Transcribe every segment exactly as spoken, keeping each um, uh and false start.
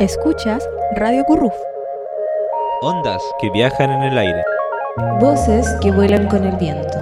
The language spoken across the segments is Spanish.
Escuchas Radio Curruf. Ondas que viajan en el aire. Voces que vuelan con el viento.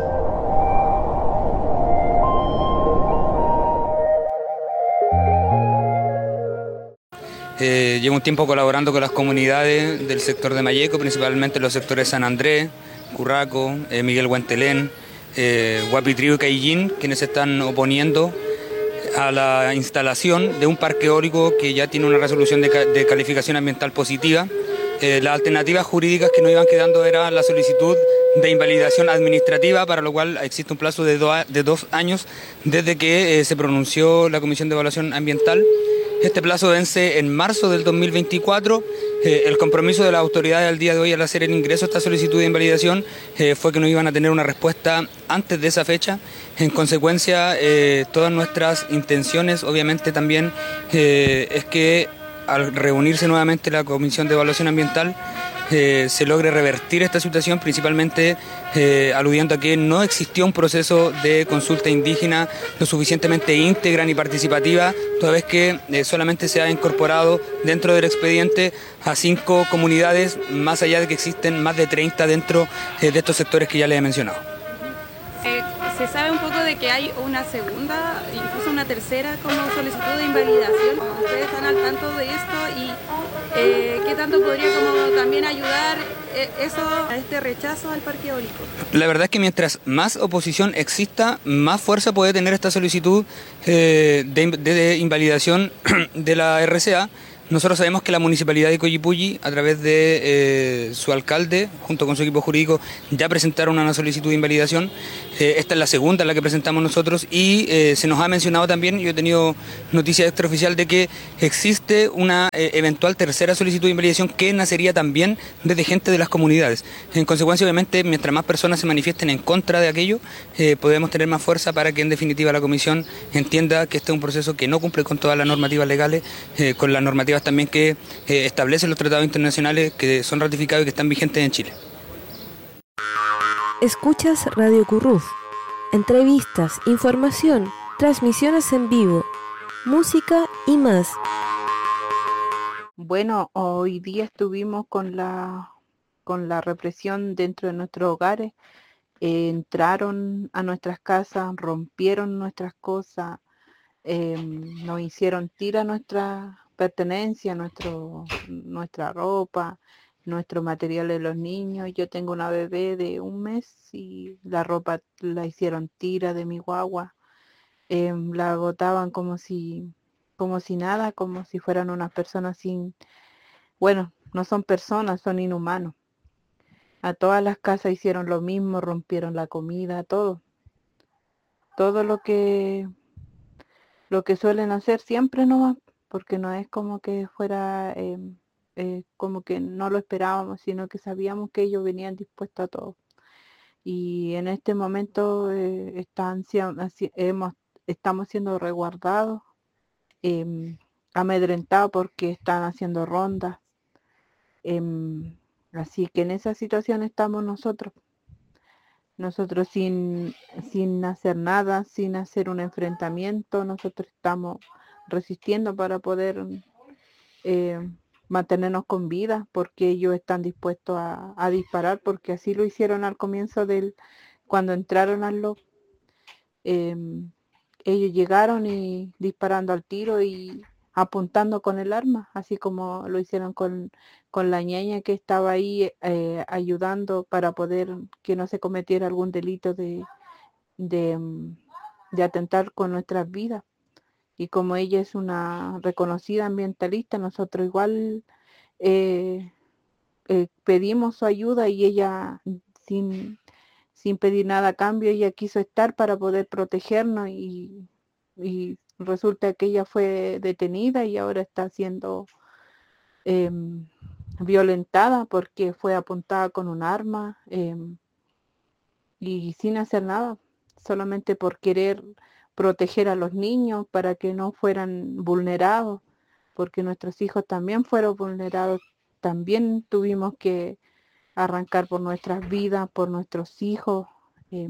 Eh, llevo un tiempo colaborando con las comunidades del sector de Malleco, principalmente los sectores San Andrés, Curraco, eh, Miguel Guantelén, eh, Guapitriu y Caillín, quienes se están oponiendo a la instalación de un parque eólico que ya tiene una resolución de, ca- de calificación ambiental positiva. Eh, las alternativas jurídicas que nos iban quedando era la solicitud de invalidación administrativa, para lo cual existe un plazo de, do- de dos años desde que eh, se pronunció la Comisión de Evaluación Ambiental. Este plazo vence en marzo del dos mil veinticuatro. Eh, el compromiso de las autoridades al día de hoy al hacer el ingreso a esta solicitud de invalidación eh, fue que nos iban a tener una respuesta antes de esa fecha. En consecuencia, eh, todas nuestras intenciones, obviamente también, eh, es que al reunirse nuevamente la Comisión de Evaluación Ambiental, eh, se logre revertir esta situación, principalmente eh, aludiendo a que no existió un proceso de consulta indígena lo suficientemente íntegra ni participativa, toda vez que eh, solamente se ha incorporado dentro del expediente a cinco comunidades, más allá de que existen más de treinta dentro eh, de estos sectores que ya les he mencionado. Eh, se sabe un poco de que hay una segunda, incluso una tercera como solicitud de invalidación. ¿Ustedes están al tanto de esto y eh, qué tanto podría como también ayudar eh, eso a este rechazo al parque eólico? La verdad es que mientras más oposición exista, más fuerza puede tener esta solicitud eh, de, de- de invalidación de la R C A. Nosotros sabemos que la Municipalidad de Collipulli, a través de eh, su alcalde, junto con su equipo jurídico, ya presentaron una solicitud de invalidación. Eh, esta es la segunda en la que presentamos nosotros y eh, se nos ha mencionado también, yo he tenido noticia extraoficial de que existe una eh, eventual tercera solicitud de invalidación que nacería también desde gente de las comunidades. En consecuencia, obviamente, mientras más personas se manifiesten en contra de aquello, eh, podemos tener más fuerza para que en definitiva la Comisión entienda que este es un proceso que no cumple con todas las normativas legales, eh, con las normativas también que eh, establecen los tratados internacionales que son ratificados y que están vigentes en Chile. Escuchas Radio Curruf. Entrevistas, información, transmisiones en vivo, música y más. Bueno, hoy día estuvimos con la con la represión dentro de nuestros hogares. Eh, entraron a nuestras casas, rompieron nuestras cosas, eh, nos hicieron tirar nuestra pertenencia, nuestro, nuestra ropa, nuestro material de los niños. Yo tengo una bebé de un mes y la ropa la hicieron tira de mi guagua. Eh, la botaban como si, como si nada, como si fueran unas personas sin, bueno, no son personas, son inhumanos. A todas las casas hicieron lo mismo, rompieron la comida, todo. Todo lo que lo que suelen hacer siempre no, porque no es como que fuera eh, eh, como que no lo esperábamos, sino que sabíamos que ellos venían dispuestos a todo. Y en este momento eh, están, siendo- así- hemos, estamos siendo resguardados, eh, amedrentados porque están haciendo rondas. em, Así que en esa situación estamos nosotros. Nosotros sin, sin hacer nada, sin hacer un enfrentamiento, nosotros estamos resistiendo para poder eh, mantenernos con vida, porque ellos están dispuestos a, a disparar, porque así lo hicieron al comienzo del, cuando entraron al lock. Eh, Ellos llegaron y disparando al tiro y apuntando con el arma, así como lo hicieron con, con la ñaña que estaba ahí eh, ayudando para poder que no se cometiera algún delito de, de, mm, de atentar con nuestras vidas. Y como ella es una reconocida ambientalista, nosotros igual eh, eh, pedimos su ayuda y ella sin, sin pedir nada a cambio, ella quiso estar para poder protegernos y, y resulta que ella fue detenida y ahora está siendo eh, violentada porque fue apuntada con un arma eh, y sin hacer nada, solamente por querer proteger a los niños para que no fueran vulnerados, porque nuestros hijos también fueron vulnerados, también tuvimos que arrancar por nuestras vidas, por nuestros hijos. Eh,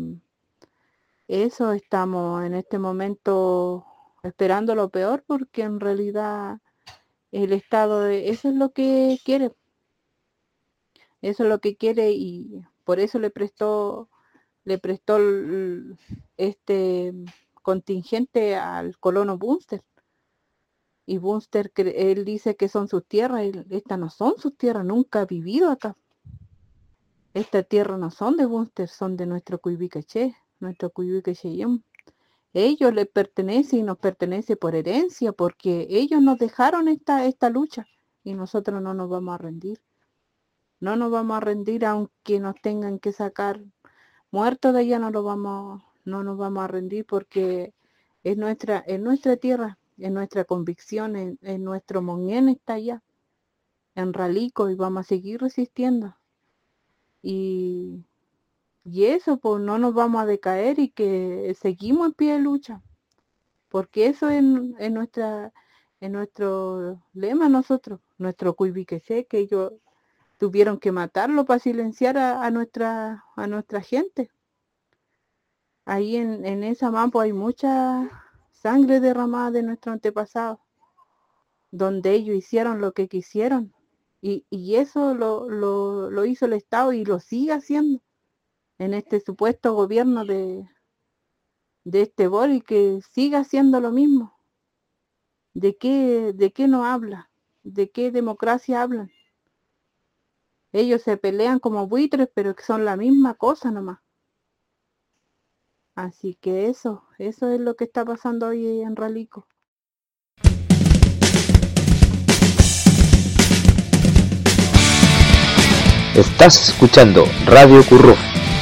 eso estamos en este momento esperando lo peor, porque en realidad el Estado, de, eso es lo que quiere. Eso es lo que quiere y por eso le prestó, le prestó el, este contingente al colono Bunster. Y Bunster, él dice que son sus tierras, él, estas no son sus tierras, nunca ha vivido acá. Estas tierras no son de Bunster, son de nuestro Cuivicaché, nuestro Cuivicaché. Ellos les pertenece y nos pertenece por herencia, porque ellos nos dejaron esta, esta lucha y nosotros no nos vamos a rendir. No nos vamos a rendir aunque nos tengan que sacar muertos de allá, no, lo vamos, no nos vamos a rendir porque es nuestra, es nuestra tierra, es nuestra convicción, es, es nuestro Monguén está allá, en Ralico, y vamos a seguir resistiendo. Y, y eso, pues no nos vamos a decaer y que seguimos en pie de lucha, porque eso es, es, nuestra, es nuestro lema nosotros, nuestro Cuiviqueché, que ellos tuvieron que matarlo para silenciar a, a, nuestra, a nuestra gente. Ahí en, en esa Mampo hay mucha sangre derramada de nuestros antepasados, donde ellos hicieron lo que quisieron. Y, y eso lo, lo, lo hizo el Estado y lo sigue haciendo en este supuesto gobierno de, de este Boric, que sigue haciendo lo mismo. ¿De qué, de qué no habla? ¿De qué democracia hablan? Ellos se pelean como buitres, pero que son la misma cosa nomás. Así que eso, eso es lo que está pasando hoy en Ralico. Estás escuchando Radio Curruf.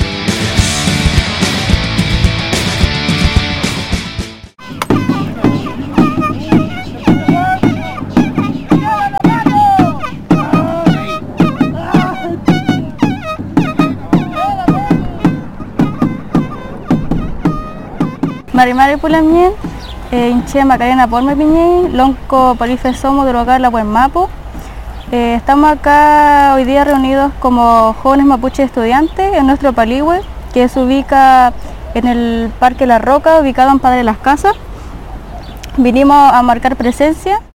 Marimari Pulamien, Inche Macarena Porme Piñey, Lonco Parife Somo de Local La Buen Mapo. Eh, estamos acá hoy día reunidos como jóvenes mapuches estudiantes en nuestro Paligüe, que se ubica en el Parque La Roca, ubicado en Padre Las Casas. Vinimos a marcar presencia